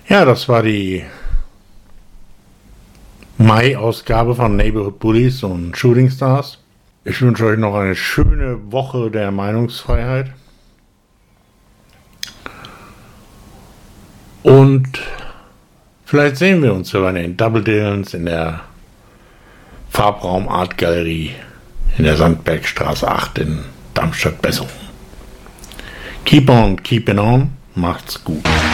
Ja, das war die Mai-Ausgabe von Neighborhood Bullies und Shooting Stars. Ich wünsche euch noch eine schöne Woche der Meinungsfreiheit. Und vielleicht sehen wir uns sogar in den Double Dillons in der Farbraum Art Galerie in der Sandbergstraße 8 in Darmstadt-Bessungen. Keep on, keeping on. Macht's gut.